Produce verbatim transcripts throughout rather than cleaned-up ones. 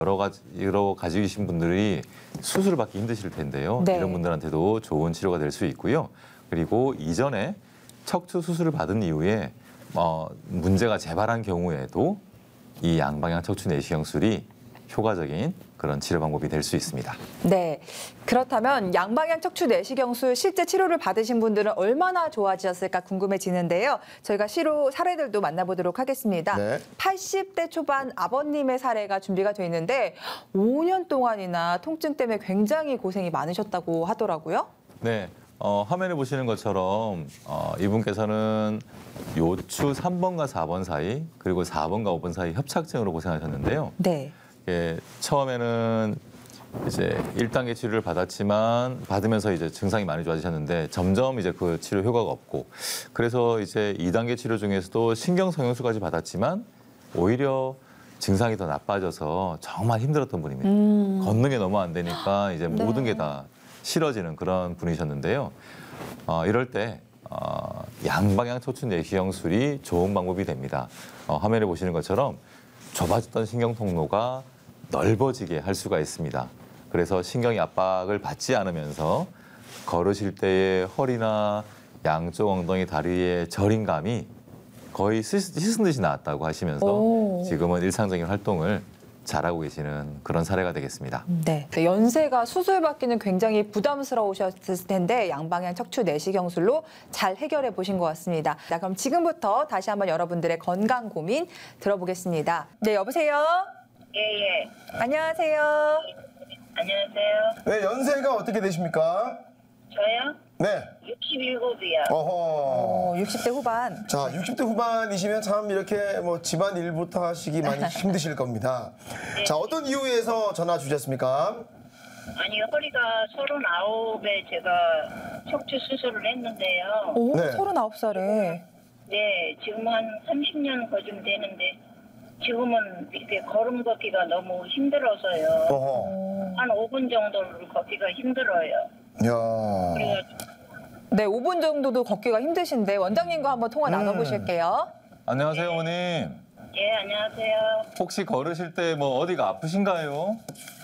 여러 가지 여러 가지고 계신 분들이 수술을 받기 힘드실 텐데요. 네. 이런 분들한테도 좋은 치료가 될 수 있고요. 그리고 이전에 척추 수술을 받은 이후에 어, 문제가 재발한 경우에도 이 양방향 척추 내시경술이 효과적인 그런 치료 방법이 될 수 있습니다. 네. 그렇다면 양방향 척추 내시경술 실제 치료를 받으신 분들은 얼마나 좋아지셨을까 궁금해지는데요. 저희가 실후 사례들도 만나보도록 하겠습니다. 네. 팔십 대 초반 아버님의 사례가 준비가 돼 있는데 오 년 동안이나 통증 때문에 굉장히 고생이 많으셨다고 하더라고요. 네. 어, 화면에 보시는 것처럼 어, 이분께서는 요추 삼 번과 사 번 사이 그리고 사 번과 오 번 사이 협착증으로 고생하셨는데요. 네. 예, 처음에는 이제 일 단계 치료를 받았지만 받으면서 이제 증상이 많이 좋아지셨는데 점점 이제 그 치료 효과가 없고 그래서 이제 이 단계 치료 중에서도 신경성형술까지 받았지만 오히려 증상이 더 나빠져서 정말 힘들었던 분입니다. 음. 걷는 게 너무 안 되니까 이제 네. 모든 게 다 싫어지는 그런 분이셨는데요. 어, 이럴 때 어, 양방향 척추 내시경술이 좋은 방법이 됩니다. 어, 화면에 보시는 것처럼 좁아졌던 신경 통로가 넓어지게 할 수가 있습니다. 그래서 신경이 압박을 받지 않으면서 걸으실 때의 허리나 양쪽 엉덩이 다리의 저림감이 거의 씻은 듯이 나았다고 하시면서 오. 지금은 일상적인 활동을 잘하고 계시는 그런 사례가 되겠습니다. 네. 연세가 수술받기는 굉장히 부담스러우셨을 텐데 양방향 척추 내시경술로 잘 해결해 보신 것 같습니다. 자, 그럼 지금부터 다시 한번 여러분들의 건강 고민 들어보겠습니다. 네, 여보세요? 예, 예. 안녕하세요. 안녕하세요. 네, 연세가 어떻게 되십니까? 저요? 네. 육십일곱이요. 어허. 어, 육십 대 후반. 자, 육십 대 후반이시면 참 이렇게 뭐 집안 일부터 하시기 많이 힘드실 겁니다. 자, 어떤 이유에서 전화 주셨습니까? 아니, 허리가 서른아홉에 제가 척추 수술을 했는데요. 오, 네. 서른아홉 살에. 네, 지금 한 삼십 년 거쯤 되는데 지금은 이렇게 걸음 걷기가 너무 힘들어서요. 어허. 한 오 분 정도를 걷기가 힘들어요. 야. 그래가지고 네, 오 분 정도도 걷기가 힘드신데 원장님과 한번 통화 나눠보실게요. 안녕하세요, 어머님. 예, 안녕하세요. 혹시 걸으실 때 뭐 어디가 아프신가요?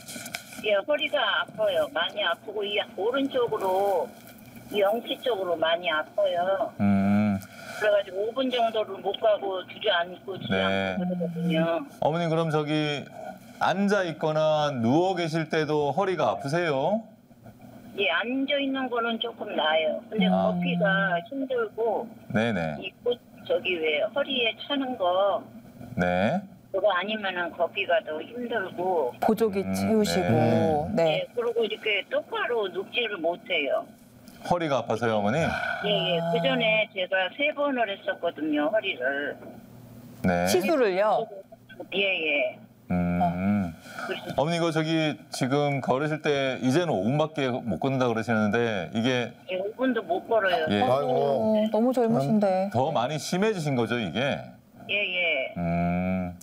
예, 허리가 아파요. 많이 아프고 이 오른쪽으로 이 영치 쪽으로 많이 아파요. 음, 그래가지고 오 분 정도를 못 가고 주저앉고 네. 주저앉고 그러거든요. 어머님 그럼 저기 앉아 있거나 누워 계실 때도 허리가 아프세요? 예, 앉아 있는 거는 조금 나아요. 근데 아. 걷기가 힘들고 네네. 이 꽃 저기 왜 허리에 차는 거 네. 그거 아니면은 걷기가 더 힘들고. 보조기 음, 채우시고. 네. 네. 예, 그리고 이렇게 똑바로 눕지를 못해요. 허리가 아파서요, 어머니? 예, 예. 그 전에 제가 세 번을 했었거든요, 허리를. 네. 시술을요? 예, 예. 음. 그래서 어머니 이거 저기 지금 걸으실 때 이제는 오 분밖에 못 걷는다 그러시는데 이게 예, 오 분도 못 걸어요. 예. 어, 너무 젊으신데. 더 많이 심해지신 거죠, 이게? 예, 예. 음.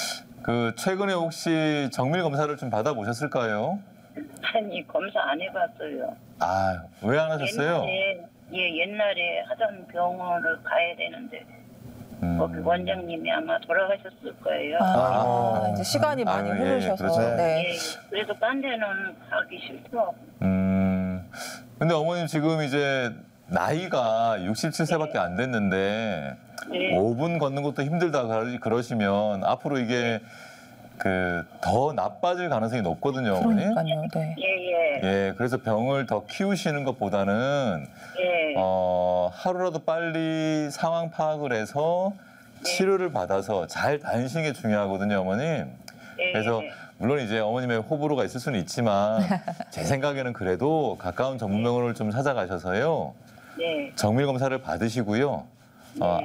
그 최근에 혹시 정밀 검사를 좀 받아보셨을까요? 아니, 검사 안 해봤어요. 아, 왜 안 하셨어요? 옛날에, 예, 옛날에 하던 병원을 가야 되는데 음. 거기 원장님이 아마 돌아가셨을 거예요. 아, 아. 이제 시간이 많이 아유, 예, 흐르셔서. 그렇죠. 네. 예, 그래서 딴 데는 가기 싫더라고. 음. 근데 어머님 지금 이제 나이가 육십칠 세밖에 안 됐는데 네. 오 분 걷는 것도 힘들다 그러- 그러시면 앞으로 이게 그 더 나빠질 가능성이 높거든요, 어머니. 그러니까요. 네. 예, 예, 예, 그래서 병을 더 키우시는 것보다는 예. 어, 하루라도 빨리 상황 파악을 해서 치료를 받아서 잘 다니시는 게 중요하거든요, 어머님. 예, 그래서 예. 물론 이제 어머님의 호불호가 있을 수는 있지만 제 생각에는 그래도 가까운 전문병원을 좀 찾아가셔서요. 네. 정밀 검사를 받으시고요. 어,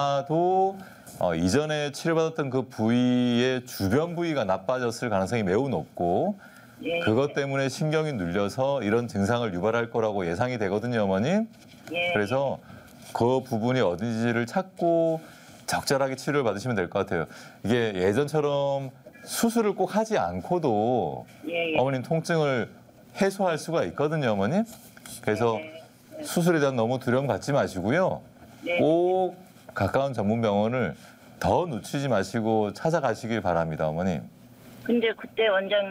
아마도 어, 이전에 치료받았던 그 부위의 주변 부위가 나빠졌을 가능성이 매우 높고 예, 그것 때문에 신경이 눌려서 이런 증상을 유발할 거라고 예상이 되거든요, 어머님. 예. 그래서 그 부분이 어딘지를 찾고 적절하게 치료를 받으시면 될 것 같아요. 이게 예전처럼 수술을 꼭 하지 않고도 예, 예. 어머님 통증을 해소할 수가 있거든요, 어머님. 그래서 네. 수술에 대한 너무 두려움 갖지 마시고요. 네. 꼭 가까운 전문병원을 더 늦추지 마시고 찾아가시길 바랍니다, 어머님. 근데 그때 원장님